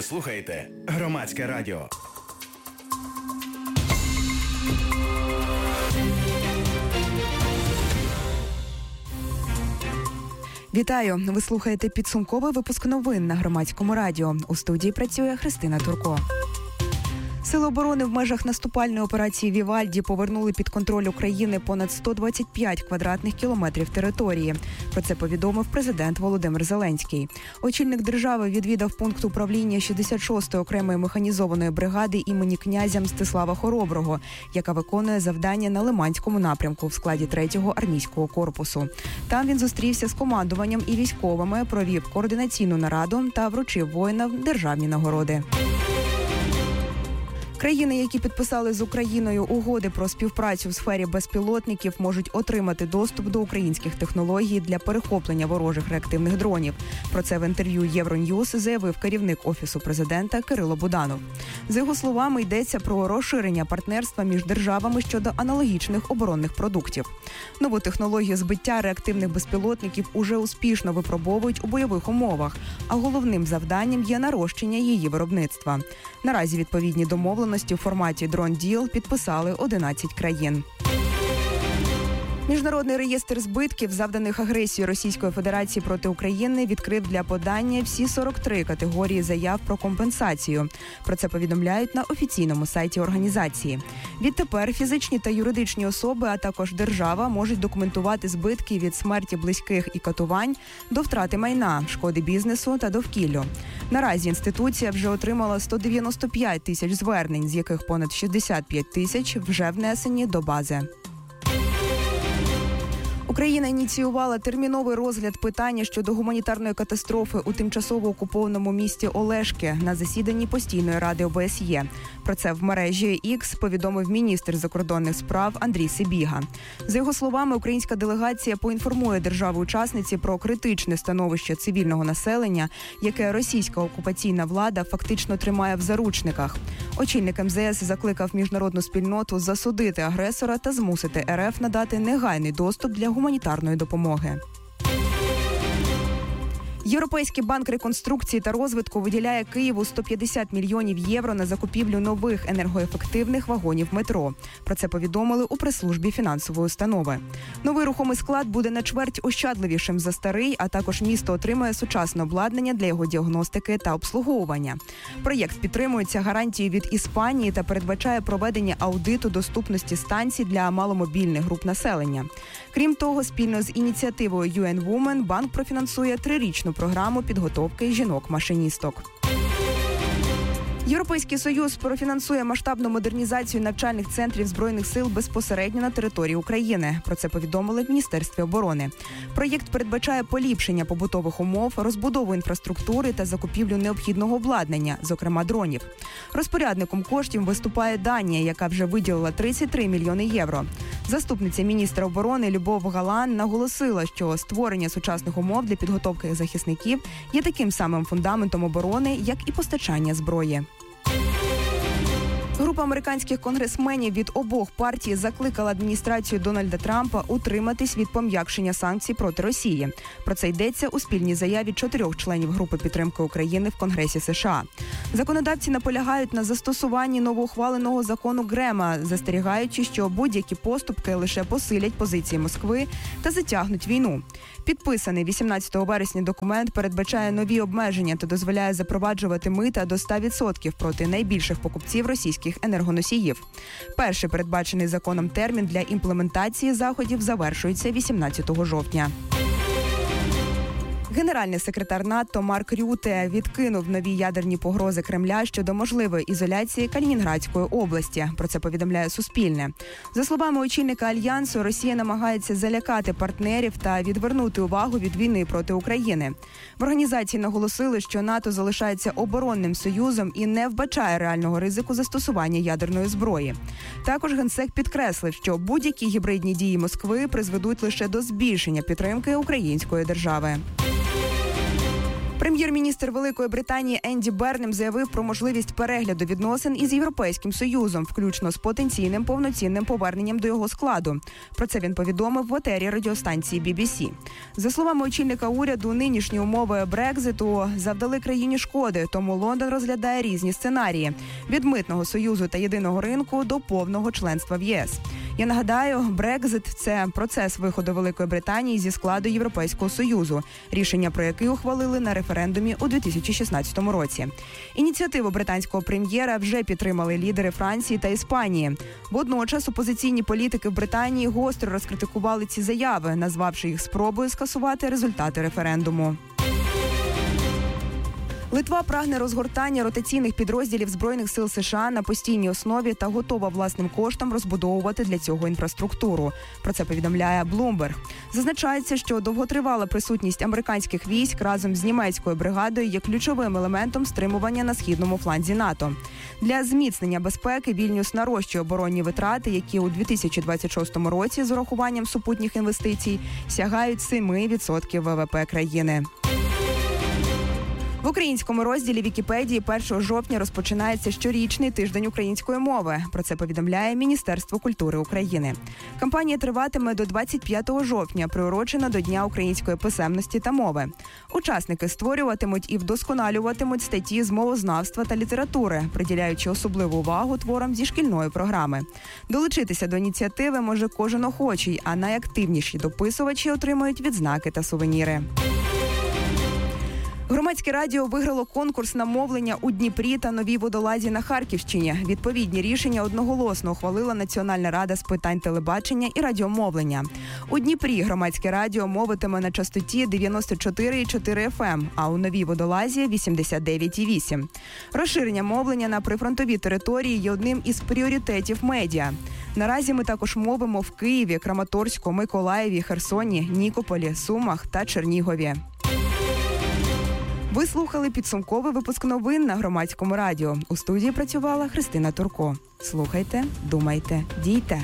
Ви слухаєте Громадське радіо. Вітаю! Ви слухаєте підсумковий випуск новин на Громадському радіо. У студії працює Христина Турко. Сили оборони в межах наступальної операції «Вівальді» повернули під контроль України понад 125 квадратних кілометрів території. Про це повідомив президент Володимир Зеленський. Очільник держави відвідав пункт управління 66-ї окремої механізованої бригади імені князя Мстислава Хороброго, яка виконує завдання на Лиманському напрямку в складі 3-го армійського корпусу. Там він зустрівся з командуванням і військовими, провів координаційну нараду та вручив воїнам державні нагороди. Країни, які підписали з Україною угоди про співпрацю в сфері безпілотників, можуть отримати доступ до українських технологій для перехоплення ворожих реактивних дронів. Про це в інтерв'ю Євроньюз заявив керівник Офісу президента Кирило Буданов. За його словами, йдеться про розширення партнерства між державами щодо аналогічних оборонних продуктів. Нову технологію збиття реактивних безпілотників уже успішно випробовують у бойових умовах, а головним завданням є нарощення її виробництва. Наразі відповідні домовленості у форматі Drone Deal підписали 11 країн. Міжнародний реєстр збитків, завданих агресією Російської Федерації проти України, відкрив для подання всі 43 категорії заяв про компенсацію. Про це повідомляють на офіційному сайті організації. Відтепер фізичні та юридичні особи, а також держава можуть документувати збитки від смерті близьких і катувань до втрати майна, шкоди бізнесу та довкіллю. Наразі інституція вже отримала 195 тисяч звернень, з яких понад 65 тисяч вже внесені до бази. Україна ініціювала терміновий розгляд питання щодо гуманітарної катастрофи у тимчасово окупованому місті Олешки на засіданні Постійної ради ОБСЄ. Про це в мережі X повідомив міністр закордонних справ Андрій Сибіга. За його словами, українська делегація поінформує держави-учасниці про критичне становище цивільного населення, яке російська окупаційна влада фактично тримає в заручниках. Очільник МЗС закликав міжнародну спільноту засудити агресора та змусити РФ надати негайний доступ для гуманітарної допомоги. Європейський банк реконструкції та розвитку виділяє Києву 150 мільйонів євро на закупівлю нових енергоефективних вагонів метро. Про це повідомили у прес-службі фінансової установи. Новий рухомий склад буде на чверть ощадливішим за старий, а також місто отримає сучасне обладнання для його діагностики та обслуговування. Проєкт підтримується гарантією від Іспанії та передбачає проведення аудиту доступності станцій для маломобільних груп населення. Крім того, спільно з ініціативою UN Women банк профінансує 3-річну програму підготовки жінок-машиністок. Європейський Союз профінансує масштабну модернізацію навчальних центрів Збройних сил безпосередньо на території України. Про це повідомили в Міністерстві оборони. Проєкт передбачає поліпшення побутових умов, розбудову інфраструктури та закупівлю необхідного обладнання, зокрема дронів. Розпорядником коштів виступає Данія, яка вже виділила 33 мільйони євро. Заступниця міністра оборони Любов Галан наголосила, що створення сучасних умов для підготовки захисників є таким самим фундаментом оборони, як і постачання зброї. Група американських конгресменів від обох партій закликала адміністрацію Дональда Трампа утриматись від пом'якшення санкцій проти Росії. Про це йдеться у спільній заяві 4 членів групи підтримки України в Конгресі США. Законодавці наполягають на застосуванні новоухваленого закону Грема, застерігаючи, що будь-які поступки лише посилять позиції Москви та затягнуть війну. Підписаний 18 вересня документ передбачає нові обмеження та дозволяє запроваджувати мита до 100% проти найбільших покупців російських енергоносіїв. Перший передбачений законом термін для імплементації заходів завершується 18 жовтня. Генеральний секретар НАТО Марк Рюте відкинув нові ядерні погрози Кремля щодо можливої ізоляції Калінінградської області. Про це повідомляє Суспільне. За словами очільника Альянсу, Росія намагається залякати партнерів та відвернути увагу від війни проти України. В організації наголосили, що НАТО залишається оборонним союзом і не вбачає реального ризику застосування ядерної зброї. Також генсек підкреслив, що будь-які гібридні дії Москви призведуть лише до збільшення підтримки української держави. Прем'єр-міністр Великої Британії Енді Бернем заявив про можливість перегляду відносин із Європейським Союзом, включно з потенційним повноцінним поверненням до його складу. Про це він повідомив в етері радіостанції BBC. За словами очільника уряду, нинішні умови Брекзиту завдали країні шкоди, тому Лондон розглядає різні сценарії – від митного союзу та єдиного ринку до повного членства в ЄС. Я нагадаю, Брекзит – це процес виходу Великої Британії зі складу Європейського Союзу, рішення про який ухвалили на референдумі у 2016 році. Ініціативу британського прем'єра вже підтримали лідери Франції та Іспанії. Водночас опозиційні політики в Британії гостро розкритикували ці заяви, назвавши їх спробою скасувати результати референдуму. Литва прагне розгортання ротаційних підрозділів Збройних сил США на постійній основі та готова власним коштом розбудовувати для цього інфраструктуру. Про це повідомляє Bloomberg. Зазначається, що довготривала присутність американських військ разом з німецькою бригадою є ключовим елементом стримування на східному фланзі НАТО. Для зміцнення безпеки Вільнюс нарощує оборонні витрати, які у 2026 році з урахуванням супутніх інвестицій сягають 7% ВВП країни. В українському розділі Вікіпедії 1 жовтня розпочинається щорічний тиждень української мови. Про це повідомляє Міністерство культури України. Кампанія триватиме до 25 жовтня, приурочена до Дня української писемності та мови. Учасники створюватимуть і вдосконалюватимуть статті з мовознавства та літератури, приділяючи особливу увагу творам зі шкільної програми. Долучитися до ініціативи може кожен охочий, а найактивніші дописувачі отримують відзнаки та сувеніри. Громадське радіо виграло конкурс на мовлення у Дніпрі та Новій Водолазі на Харківщині. Відповідні рішення одноголосно ухвалила Національна рада з питань телебачення і радіомовлення. У Дніпрі громадське радіо мовитиме на частоті 94,4 FM, а у Новій Водолазі – 89,8. Розширення мовлення на прифронтові території є одним із пріоритетів медіа. Наразі ми також мовимо в Києві, Краматорську, Миколаєві, Херсоні, Нікополі, Сумах та Чернігові. Ви слухали підсумковий випуск новин на Громадському радіо. У студії працювала Христина Турко. Слухайте, думайте, дійте.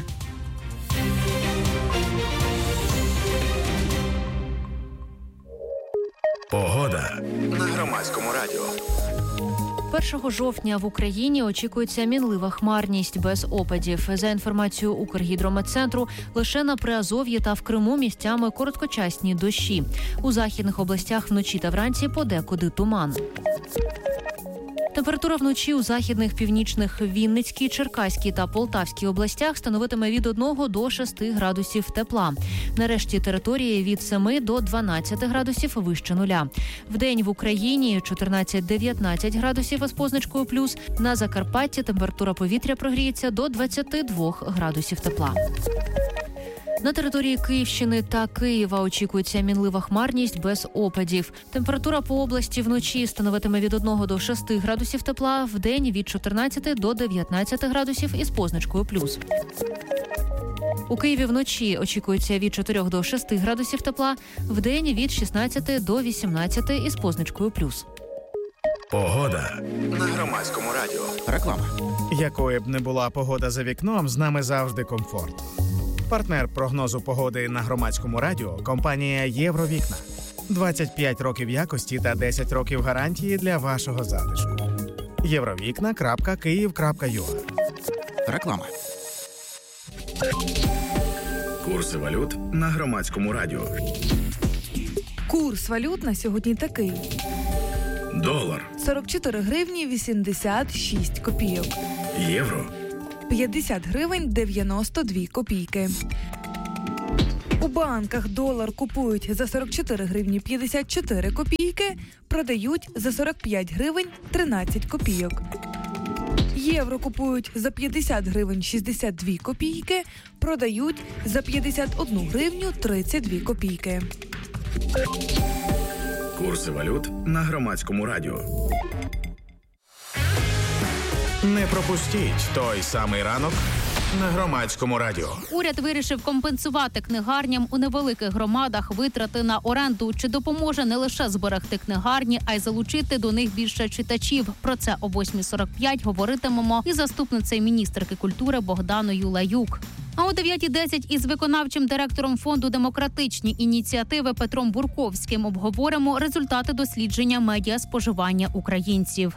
Погода на Громадському радіо. 1 жовтня в Україні очікується мінлива хмарність без опадів. За інформацією Укргідрометцентру, лише на Приазов'ї та в Криму місцями короткочасні дощі. У західних областях вночі та вранці подекуди туман. Температура вночі у західних, північних, Вінницькій, Черкаській та Полтавській областях становитиме від 1 до 6 градусів тепла. На решті території від 7 до 12 градусів вище нуля. Вдень в Україні 14-19 градусів із позначкою плюс. На Закарпатті температура повітря прогріється до 22 градусів тепла. На території Київщини та Києва очікується мінлива хмарність без опадів. Температура по області вночі становитиме від 1 до 6 градусів тепла, вдень від 14 до 19 градусів із позначкою плюс. У Києві вночі очікується від 4 до 6 градусів тепла, вдень від 16 до 18 із позначкою плюс. Погода на Громадському радіо. Реклама. Якою б не була погода за вікном, з нами завжди комфорт. Партнер прогнозу погоди на Громадському радіо – компанія «Євровікна». 25 років якості та 10 років гарантії для вашого затишку. Євровікна.Київ.ua. Реклама. Курси валют на Громадському радіо. Курс валют на сьогодні такий. Долар. 44 гривні 86 копійок. Євро. 50 гривень 92 копійки. У банках долар купують за 44 гривні 54 копійки, продають за 45 гривень 13 копійок. Євро купують за 50 гривень 62 копійки, продають за 51 гривню 32 копійки. Курси валют на Громадському радіо. Не пропустіть той самий ранок на Громадському радіо. Уряд вирішив компенсувати книгарням у невеликих громадах витрати на оренду, чи допоможе не лише зберегти книгарні, а й залучити до них більше читачів. Про це о 8:45 говоритимемо із заступницею міністерки культури Богданою Лаюк. А о 9:10 із виконавчим директором фонду «Демократичні ініціативи» Петром Бурковським обговоримо результати дослідження медіаспоживання українців.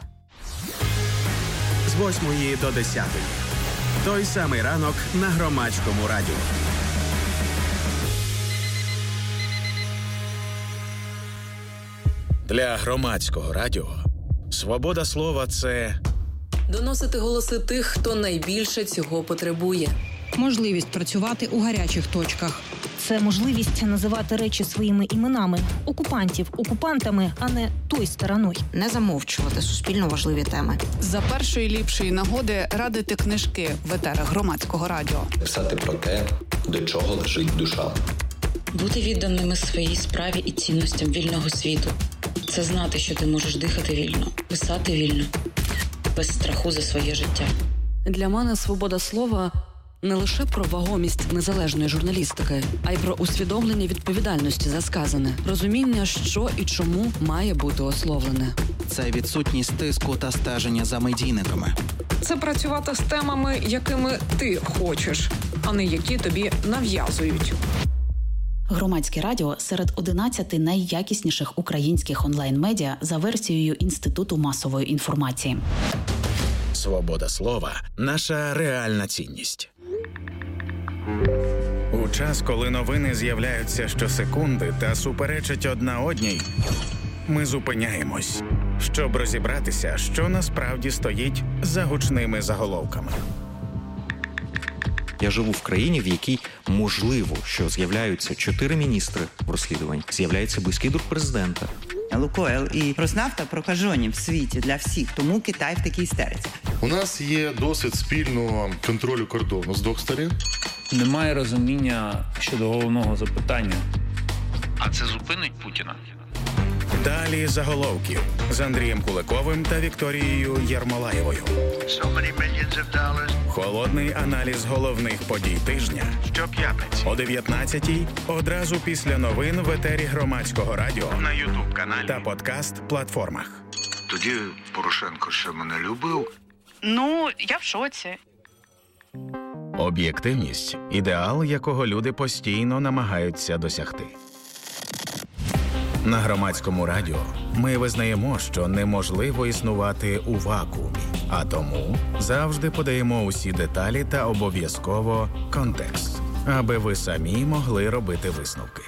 З 8 до 10. Той самий ранок на Громадському радіо. Для Громадського радіо свобода слова – це доносити голоси тих, хто найбільше цього потребує. Можливість працювати у гарячих точках. Це можливість називати речі своїми іменами. Окупантів окупантами, а не той стороною. Не замовчувати суспільно важливі теми. За першої ліпшої нагоди радити книжки в етерах Громадського радіо. Писати про те, до чого лежить душа. Бути відданими своїй справі і цінностям вільного світу. Це знати, що ти можеш дихати вільно, писати вільно, без страху за своє життя. Для мене свобода слова – не лише про вагомість незалежної журналістики, а й про усвідомлення відповідальності за сказане, розуміння, що і чому має бути ословлене. Це відсутність тиску та стеження за медійниками. Це працювати з темами, якими ти хочеш, а не які тобі нав'язують. Громадське радіо серед 11 найякісніших українських онлайн-медіа за версією Інституту масової інформації. свобода слова – наша реальна цінність. У час, коли новини з'являються щосекунди та суперечать одна одній, ми зупиняємось, щоб розібратися, що насправді стоїть за гучними заголовками. Я живу в країні, в якій можливо, що з'являються 4 міністри в розслідуванні, з'являється близький друг президента. Лукойл і Роснафта прокажені в світі для всіх, тому Китай в такій істериці. У нас є досвід спільного контролю кордону з двох сторін. Немає розуміння щодо головного запитання. А це зупинить Путіна? Далі заголовків з Андрієм Куликовим та Вікторією Єрмолаєвою. Холодний аналіз головних подій тижня. Щоп'ятниці о 19-й, одразу після новин в етері Громадського радіо, на YouTube-каналі та подкаст-платформах. Тоді Порошенко ще мене любив. Ну, я в шоці. Об'єктивність – ідеал, якого люди постійно намагаються досягти. На Громадському радіо ми визнаємо, що неможливо існувати у вакуумі, а тому завжди подаємо усі деталі та обов'язково контекст, аби ви самі могли робити висновки.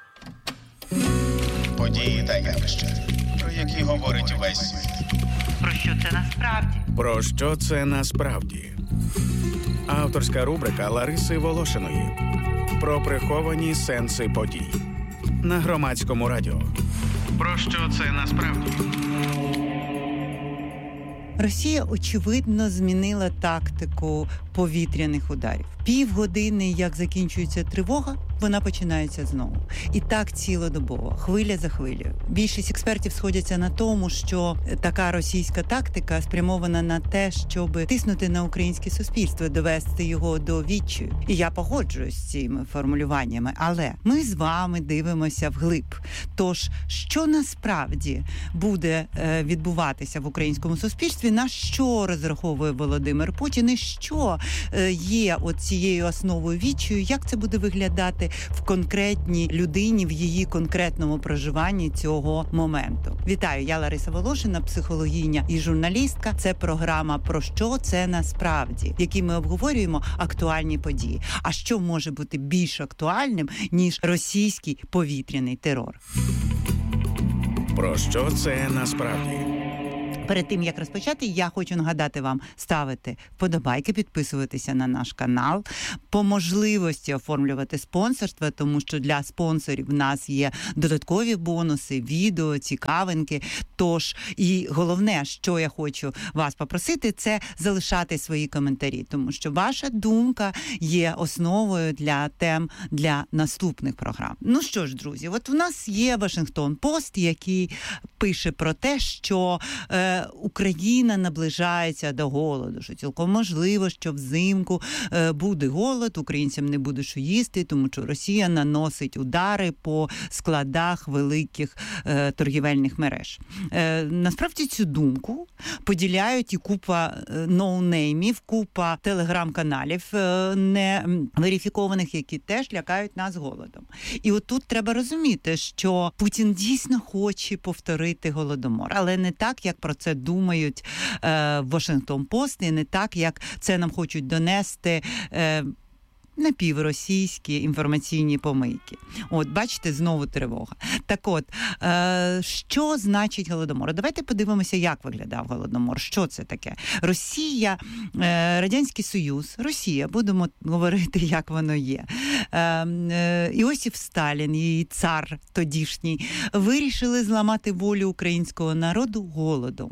Події та явища, про які говорить весь світ. Про що це насправді? Про що це насправді? Авторська рубрика Лариси Волошиної. Про приховані сенси подій. На Громадському радіо. Про що це насправді? Росія, очевидно, змінила тактику повітряних ударів. Півгодини, як закінчується тривога, вона починається знову. І так цілодобово, хвиля за хвилею. Більшість експертів сходяться на тому, що така російська тактика спрямована на те, щоб тиснути на українське суспільство, довести його до відчаю. І я погоджуюсь з цими формулюваннями, але ми з вами дивимося вглиб. Тож, що насправді буде відбуватися в українському суспільстві, на що розраховує Володимир Путін і що є цією основою відчаю, як це буде виглядати в конкретній людині, в її конкретному проживанні цього моменту. Вітаю, я Лариса Волошина, психологиня і журналістка. Це програма «Про що це насправді», в якій ми обговорюємо актуальні події. А що може бути більш актуальним, ніж російський повітряний терор? Про що це насправді? Перед тим, як розпочати, я хочу нагадати вам ставити вподобайки, підписуватися на наш канал, по можливості оформлювати спонсорство, тому що для спонсорів в нас є додаткові бонуси, відео, цікавинки. Тож, і головне, що я хочу вас попросити, це залишати свої коментарі, тому що ваша думка є основою для тем для наступних програм. Ну що ж, друзі, от у нас є Вашингтон-Пост, який пише про те, що Україна наближається до голоду, що цілком можливо, що взимку буде голод, українцям не буде що їсти, тому що Росія наносить удари по складах великих торгівельних мереж. Насправді цю думку поділяють і купа ноунеймів, купа телеграм-каналів не верифікованих, які теж лякають нас голодом. І отут треба розуміти, що Путін дійсно хоче повторити Голодомор, але не так, як про це думають Вашингтон-Пост, і не так, як це нам хочуть донести напівросійські інформаційні помийки. От, бачите, знову тривога. Так от, що значить Голодомор? Давайте подивимося, як виглядав Голодомор. Що це таке? Росія, Радянський Союз, Росія, будемо говорити, як воно є. Іосиф Сталін і цар тодішній вирішили зламати волю українського народу голодом.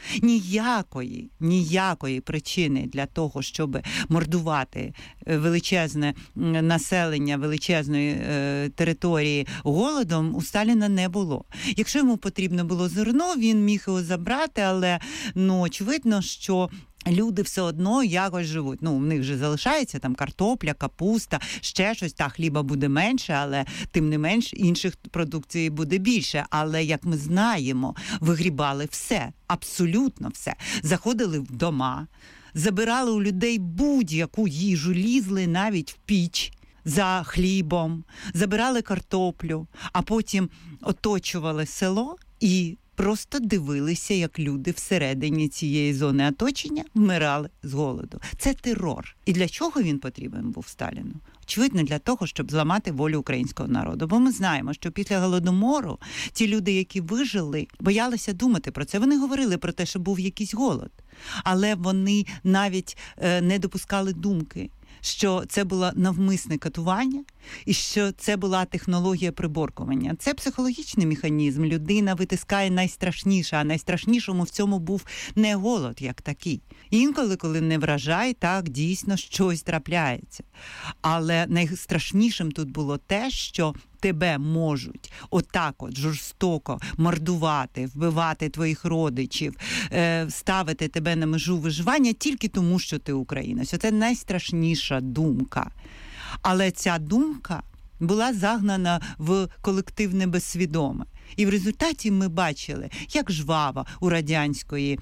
Ніякої причини для того, щоб мордувати величезне населення величезної території голодом, у Сталіна не було. Якщо йому потрібно було зерно, він міг його забрати, але очевидно, що люди все одно якось живуть. В них же залишається там картопля, капуста, ще щось. Хліба буде менше, але тим не менш інших продукцій буде більше. Але, як ми знаємо, вигрібали все, абсолютно все. Заходили в дома, забирали у людей будь-яку їжу, лізли навіть в піч за хлібом, забирали картоплю, а потім оточували село і просто дивилися, як люди всередині цієї зони оточення вмирали з голоду. Це терор. І для чого він потрібен був Сталіну? Очевидно, для того, щоб зламати волю українського народу. Бо ми знаємо, що після Голодомору ті люди, які вижили, боялися думати про це. Вони говорили про те, що був якийсь голод. Але вони навіть не допускали думки, що це було навмисне катування і що це була технологія приборкування. Це психологічний механізм. Людина витискає найстрашніше, а найстрашнішому в цьому був не голод як такий. Інколи, коли не вражай, так, дійсно щось трапляється. Але найстрашнішим тут було те, що тебе можуть отак жорстоко мордувати, вбивати твоїх родичів, ставити тебе на межу виживання тільки тому, що ти українець. Це найстрашніша думка. Але ця думка була загнана в колективне безсвідоме. І в результаті ми бачили, як жваво у радянській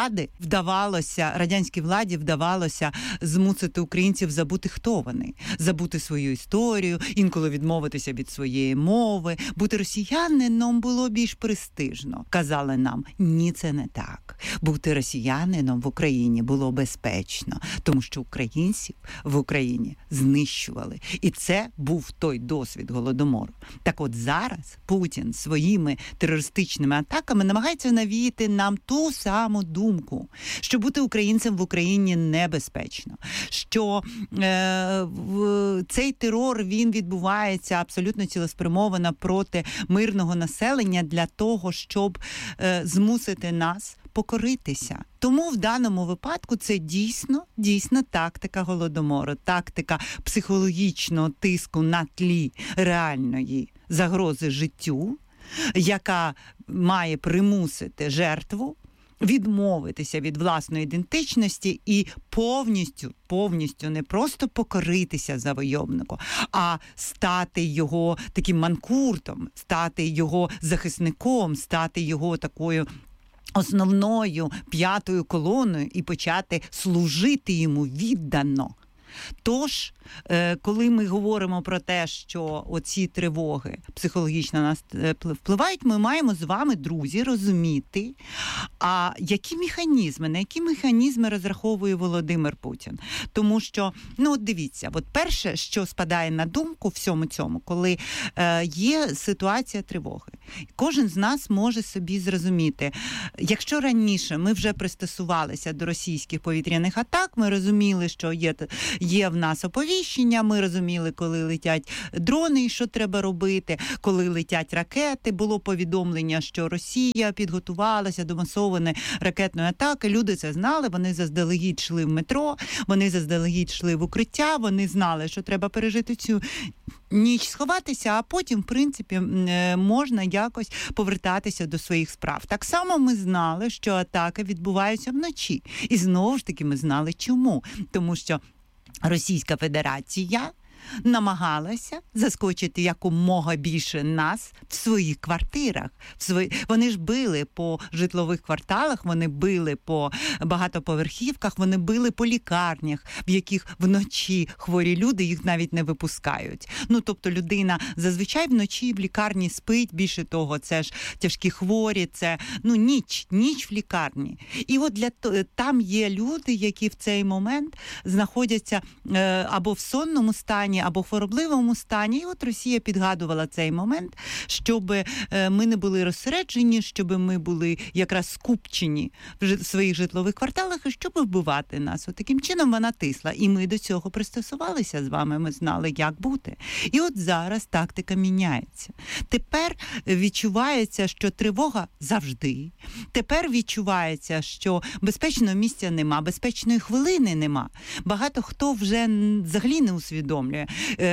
владі вдавалося змусити українців забути, хто вони, забути свою історію, інколи відмовитися від своєї мови. Бути росіянином було більш престижно. Казали нам, ні, це не так. Бути росіянином в Україні було безпечно, тому що українців в Україні знищували. І це був той досвід Голодомору. Так от зараз Путін своїми терористичними атаками намагається навіяти нам ту саму думку, що бути українцем в Україні небезпечно, що цей терор, він відбувається абсолютно цілеспрямовано проти мирного населення для того, щоб змусити нас покоритися. Тому в даному випадку це дійсно тактика Голодомору, тактика психологічного тиску на тлі реальної загрози життю, яка має примусити жертву відмовитися від власної ідентичності і повністю не просто покоритися завойовнику, а стати його таким манкуртом, стати його захисником, стати його такою основною п'ятою колоною і почати служити йому віддано. Тож, коли ми говоримо про те, що оці тривоги психологічно на нас впливають, ми маємо з вами, друзі, розуміти, на які механізми розраховує Володимир Путін. Тому що, дивіться, перше, що спадає на думку всьому цьому, коли є ситуація тривоги. Кожен з нас може собі зрозуміти, якщо раніше ми вже пристосувалися до російських повітряних атак, ми розуміли, що є в нас оповіщення, ми розуміли, коли летять дрони, що треба робити, коли летять ракети, було повідомлення, що Росія підготувалася до масованої ракетної атаки, люди це знали, вони заздалегідь йшли в метро, вони заздалегідь йшли в укриття, вони знали, що треба пережити цю ніч, сховатися, а потім, в принципі, можна якось повертатися до своїх справ. Так само ми знали, що атаки відбуваються вночі. І знову ж таки ми знали чому. Тому що Російська Федерація намагалася заскочити якомога більше нас в своїх квартирах. Вони ж били по житлових кварталах, вони били по багатоповерхівках, вони били по лікарнях, в яких вночі хворі люди, їх навіть не випускають. Тобто людина зазвичай вночі в лікарні спить, більше того, це ж тяжкі хворі, це ніч в лікарні. І от там є люди, які в цей момент знаходяться або в сонному стані, або в хворобливому стані. І от Росія підгадувала цей момент, щоб ми не були розсереджені, щоб ми були якраз скупчені в своїх житлових кварталах, і щоб вбивати нас. От таким чином вона тисла. І ми до цього пристосувалися з вами, ми знали, як бути. І от зараз тактика міняється. Тепер відчувається, що тривога завжди. Тепер відчувається, що безпечного місця нема, безпечної хвилини нема. Багато хто вже взагалі не усвідомлює,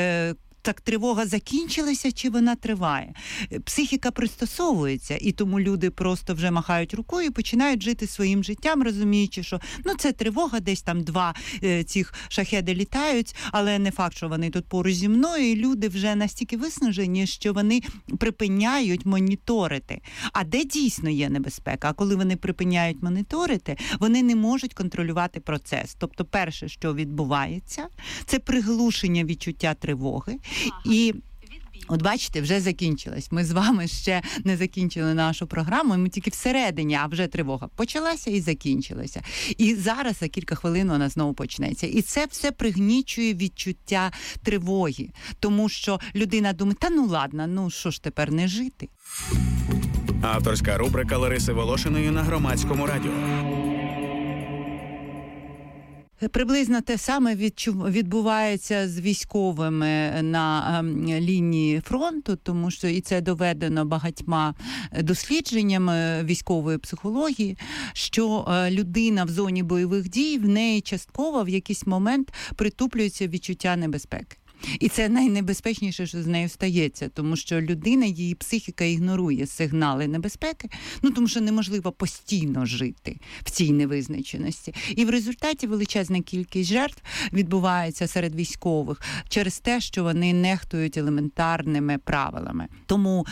так тривога закінчилася чи вона триває. Психіка пристосовується, і тому люди просто вже махають рукою і починають жити своїм життям, розуміючи, що це тривога, десь там 2 цих шахеди літають, але не факт, що вони тут поруч зі мною, і люди вже настільки виснажені, що вони припиняють моніторити. А де дійсно є небезпека? А коли вони припиняють моніторити, вони не можуть контролювати процес. Тобто перше, що відбувається, це приглушення відчуття тривоги. І от бачите, вже закінчилась. Ми з вами ще не закінчили нашу програму, ми тільки всередині, а вже тривога почалася і закінчилася. І зараз за кілька хвилин вона знову почнеться. І це все пригнічує відчуття тривоги. Тому що людина думає, ладно, що ж тепер не жити? Авторська рубрика Лариси Волошиної на Громадському радіо. Приблизно те саме відбувається з військовими на лінії фронту, тому що і це доведено багатьма дослідженнями військової психології, що людина в зоні бойових дій, в неї частково в якийсь момент притуплюється відчуття небезпеки. І це найнебезпечніше, що з нею стається, тому що людина, її психіка ігнорує сигнали небезпеки, тому що неможливо постійно жити в цій невизначеності. І в результаті величезна кількість жертв відбувається серед військових через те, що вони нехтують елементарними правилами. Тому,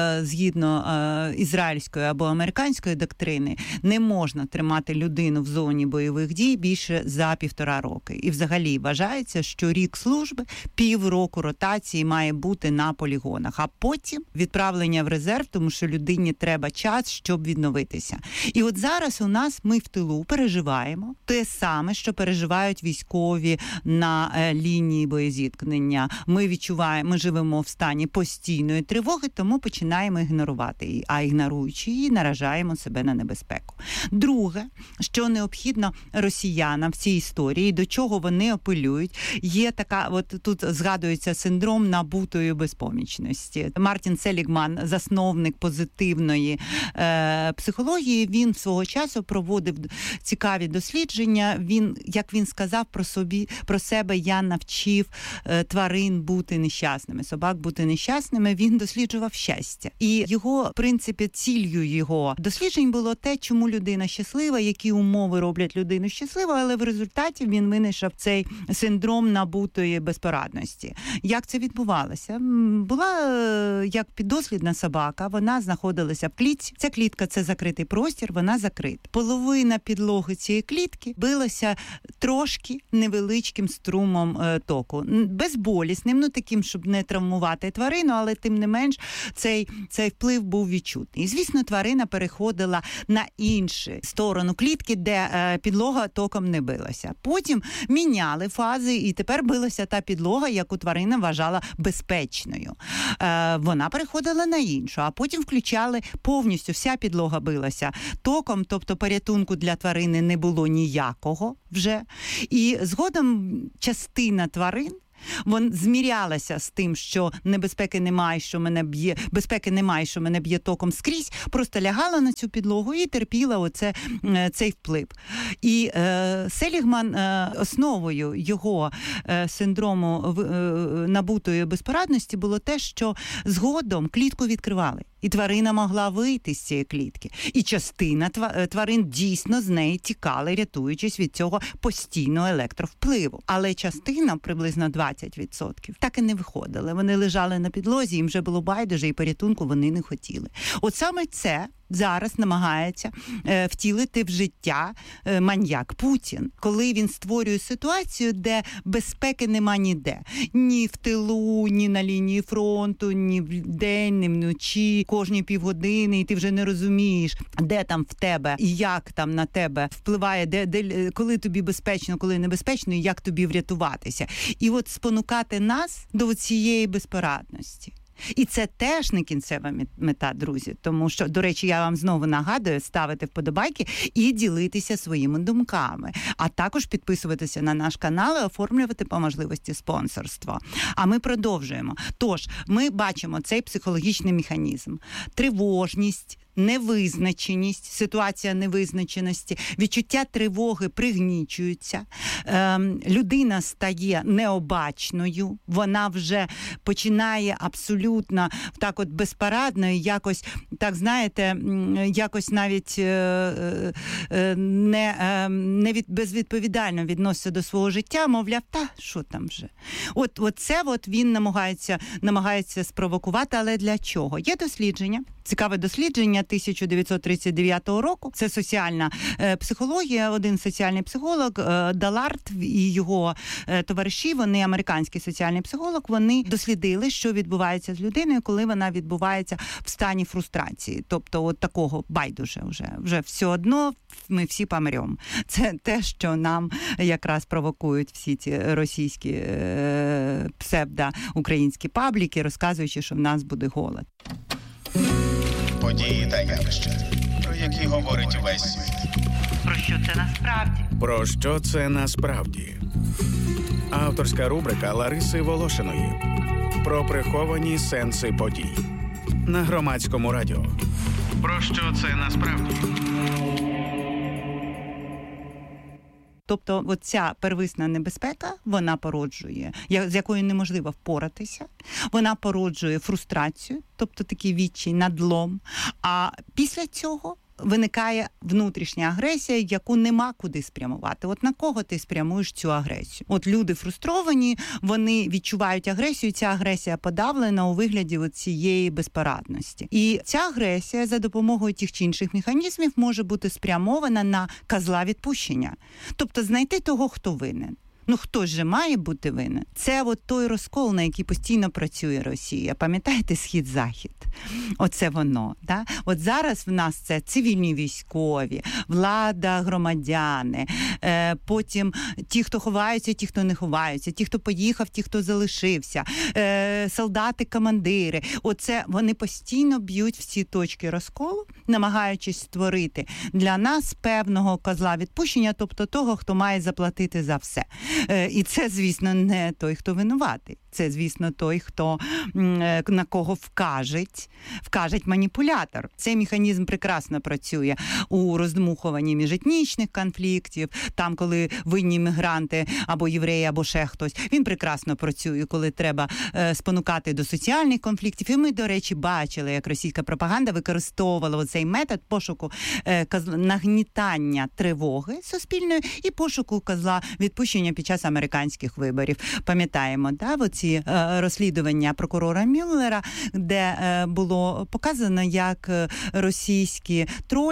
згідно ізраїльської або американської доктрини, не можна тримати людину в зоні бойових дій більше за 1,5 роки. І взагалі вважається, що рік служби, півроку ротації має бути на полігонах, а потім відправлення в резерв, тому що людині треба час, щоб відновитися. І от зараз у нас ми в тилу переживаємо те саме, що переживають військові на лінії боєзіткнення. Ми відчуваємо, ми живемо в стані постійної тривоги, тому починаємо ігнорувати її, а ігноруючи її, наражаємо себе на небезпеку. Друге, що необхідно росіянам в цій історії, до чого вони апелюють, є така, от тут згадується синдром набутої безпомічності. Мартін Селігман, засновник позитивної психології, він свого часу проводив цікаві дослідження. Він, як він сказав про себе, я навчив тварин бути нещасними, собак бути нещасними. Він досліджував щастя. І його, в принципі, ціллю його досліджень було те, чому людина щаслива, які умови роблять людину щасливою, але в результаті він винайшов цей синдром набутої безпорадності. Як це відбувалося? Була як піддослідна собака, вона знаходилася в клітці. Ця клітка – це закритий простір, вона закрита. Половина підлоги цієї клітки билася трошки невеличким струмом току. Безболісним, таким, щоб не травмувати тварину, але тим не менш цей вплив був відчутний. І, звісно, тварина переходила на іншу сторону клітки, де підлога током не билася. Потім міняли фази, і тепер билася та підлога, яку тварина вважала безпечною. Вона переходила на іншу, а потім включали повністю, вся підлога билася током, тобто порятунку для тварини не було ніякого вже. І згодом частина тварин змірялася з тим, що безпеки немає, що мене б'є током скрізь, просто лягала на цю підлогу і терпіла цей вплив. І Селігман основою його синдрому набутої безпорадності було те, що згодом клітку відкривали. І тварина могла вийти з цієї клітки. І частина тварин дійсно з неї тікали, рятуючись від цього постійного електровпливу. Але частина, приблизно 20%, так і не виходили. Вони лежали на підлозі, їм вже було байдуже, і порятунку вони не хотіли. От саме це зараз намагається втілити в життя маньяк Путін, коли він створює ситуацію, де безпеки нема ніде. Ні в тилу, ні на лінії фронту, ні вдень, ні вночі, кожні півгодини, і ти вже не розумієш, де там в тебе і як там на тебе впливає, коли тобі безпечно, коли небезпечно, і як тобі врятуватися. І от спонукати нас до цієї безпорадності. І це теж не кінцева мета, друзі. Тому що, до речі, я вам знову нагадую ставити вподобайки і ділитися своїми думками. А також підписуватися на наш канал і оформлювати по можливості спонсорство. А ми продовжуємо. Тож, ми бачимо цей психологічний механізм. Тривожність, невизначеність, ситуація невизначеності, відчуття тривоги пригнічуються, людина стає необачною, вона вже починає абсолютно так от безпорадною, якось, так знаєте, якось навіть безвідповідально відноситься до свого життя, мовляв, та що там вже. От це він намагається спровокувати, але для чого? Є дослідження, цікаве дослідження 1939 року. Це соціальна психологія. Один соціальний психолог, Далард і його товариші, вони американський соціальний психолог, вони дослідили, що відбувається з людиною, коли вона відбувається в стані фрустрації. Тобто от такого байдуже вже все одно ми всі помремо. Це те, що нам якраз провокують всі ці російські псевдо-українські пабліки, розказуючи, що в нас буде голод. Події та явища, про які говорить увесь світ. Про що це насправді? Про що це насправді? Авторська рубрика Лариси Волошиної. Про приховані сенси подій. На Громадському радіо. Про що це насправді? Тобто оця первисна небезпека, вона породжує, з якою неможливо впоратися, вона породжує фрустрацію, тобто такий відчай, надлом, а після цього виникає внутрішня агресія, яку нема куди спрямувати. От на кого ти спрямуєш цю агресію? От люди фрустровані, вони відчувають агресію, ця агресія подавлена у вигляді цієї безпорадності. І ця агресія за допомогою тих чи інших механізмів може бути спрямована на козла відпущення. Тобто знайти того, хто винен. Хтось же має бути винен. Це от той розкол, на який постійно працює Росія. Пам'ятаєте Схід-Захід? Оце воно. Да? От зараз в нас це цивільні військові, влада, громадяни, потім ті, хто ховаються, ті, хто не ховаються, ті, хто поїхав, ті, хто залишився, солдати, командири. Оце вони постійно б'ють всі точки розколу, намагаючись створити для нас певного козла відпущення, тобто того, хто має заплатити за все. І це, звісно, не той, хто винуватий. Це, звісно, той, хто на кого вкаже маніпулятор. Цей механізм прекрасно працює у роздмухуванні міжетнічних конфліктів, там, коли винні мігранти або євреї, або ще хтось. Він прекрасно працює, коли треба спонукати до соціальних конфліктів. І ми, до речі, бачили, як російська пропаганда використовувала цей метод пошуку нагнітання тривоги суспільної і пошуку козла відпущення під час американських виборів. Пам'ятаємо, да, оці розслідування прокурора Мюллера, де було показано, як російські тролі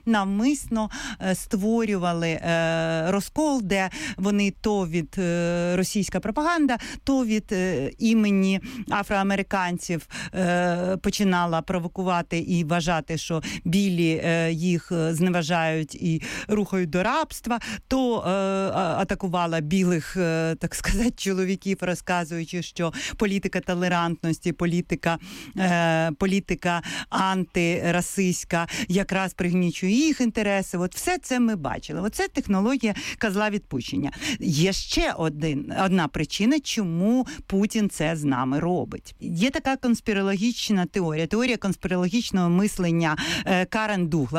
навмисно створювали розкол, де вони то від російська пропаганда, то від імені афроамериканців починала провокувати і вважати, що білі їх зневажають і рухають до рабства, то атакувала білих, так сказати, чоловіків, розказуючи, що політика толерантності, політика антирасистська якраз пригнічує їх інтереси. От все це ми бачили. Оце технологія козла відпущення. Є ще одна причина, чому Путін це з нами робить. Є така конспірологічна теорія конспірологічного мислення Карен Дуглас,